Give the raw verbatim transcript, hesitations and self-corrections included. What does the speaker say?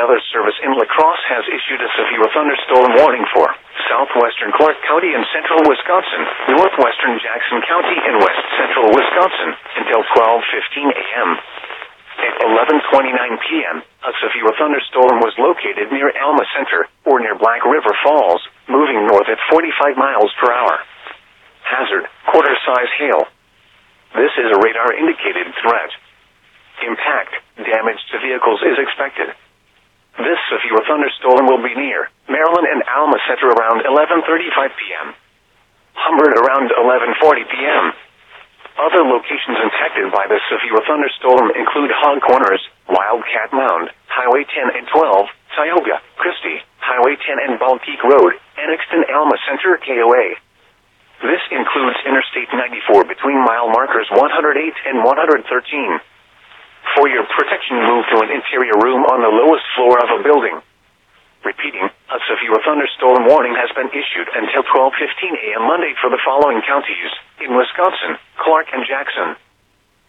Weather Service in La Crosse has issued a severe thunderstorm warning for southwestern Clark County and central Wisconsin, northwestern Jackson County, and west central Wisconsin until twelve fifteen a m At eleven twenty-nine p m, a severe thunderstorm was located near Alma Center, or near Black River Falls, moving north at forty-five miles per hour. Hazard, quarter-size hail. This is a radar-indicated threat. Impact, damage to vehicles is expected. This severe thunderstorm will be near Maryland and Alma Center around eleven thirty-five p m Humbert around eleven forty p m Other locations impacted by this severe thunderstorm include Hog Corners, Wildcat Mound, Highway ten and twelve, Tioga, Christie, Highway ten and Baltique Road, Annexton, Alma Center, K O A. This includes Interstate ninety-four between mile markers one hundred eight and one hundred thirteen. For your protection, move to an interior room on the lowest floor of a building. Repeating, a severe thunderstorm warning has been issued until twelve fifteen a m Monday for the following counties in Wisconsin: Clark and Jackson.